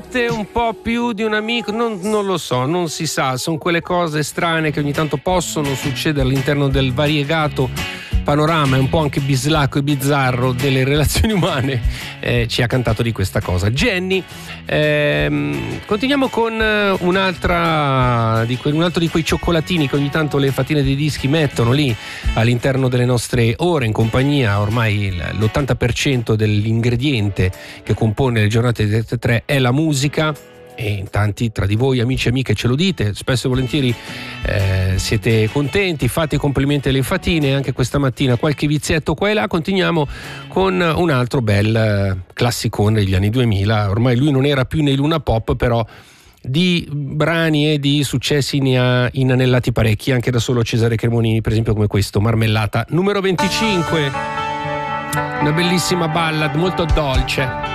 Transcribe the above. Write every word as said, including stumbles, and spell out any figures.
sente un po' più di un amico, non, non lo so, non si sa, sono quelle cose strane che ogni tanto possono succedere all'interno del variegato panorama, è un po' anche bislacco e bizzarro delle relazioni umane. Eh, ci ha cantato di questa cosa Jenny. Ehm, continuiamo con un'altra di que- un altro di quei cioccolatini che ogni tanto le fatine dei dischi mettono lì all'interno delle nostre ore in compagnia. Ormai l'ottanta per cento dell'ingrediente che compone le giornate di Rete tre è la musica, e in tanti tra di voi amici e amiche ce lo dite, spesso e volentieri eh, siete contenti, fate i complimenti alle fatine. Anche questa mattina qualche vizietto qua e là. Continuiamo con un altro bel eh, classicone degli anni duemila. Ormai lui non era più nei Luna Pop, però di brani e di successi ne ha inanellati parecchi, anche da solo Cesare Cremonini, per esempio, come questo, Marmellata numero venticinque, una bellissima ballad molto dolce.